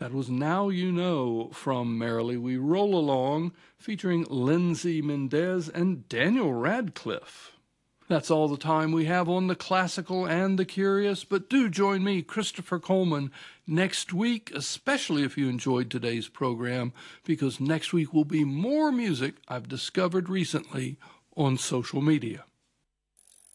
That was Now You Know from Merrily We Roll Along, featuring Lindsay Mendez and Daniel Radcliffe. That's all the time we have on the classical and the curious, but do join me, Christopher Coleman, next week, especially if you enjoyed today's program, because next week will be more music I've discovered recently on social media.